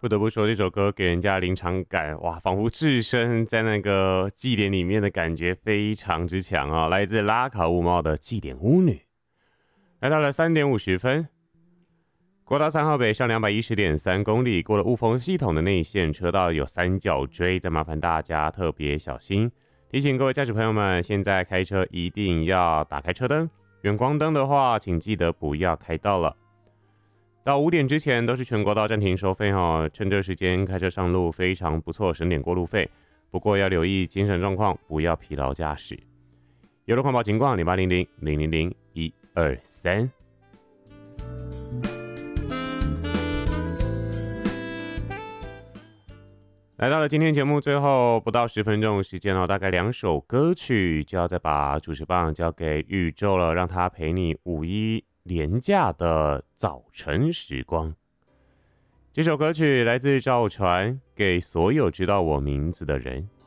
不得不说，这首歌给人家临场感，哇，仿佛置身在那个祭典里面的感觉非常之强啊！来自拉卡乌猫的祭典巫女，来到了3:50，国道3号北上210.3公里，过了雾峰系统的内线车道有三角锥，再麻烦大家特别小心。提醒各位驾驶朋友们，现在开车一定要打开车灯，远光灯的话，请记得不要开到了。到5点之前都是全国道暂停收费哦，趁这时间开车上路非常不错，省点过路费。不过要留意精神状况，不要疲劳驾驶。有路况报情况0800-000-123。来到了今天节目最后不到10分钟的时间哦，大概2首歌曲就要再把主持棒交给宇宙了，让他陪你5·1廉价的早晨时光。这首歌曲来自赵传，给所有知道我名字的人。